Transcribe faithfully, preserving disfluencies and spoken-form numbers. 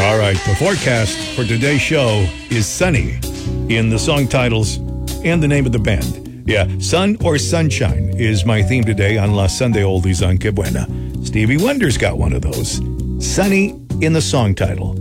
All right, the forecast for today's show is sunny in the song titles and the name of the band. Yeah, sun or sunshine is my theme today on La Sunday Oldies on Que Buena. Stevie Wonder's got one of those. Sunny in the song title.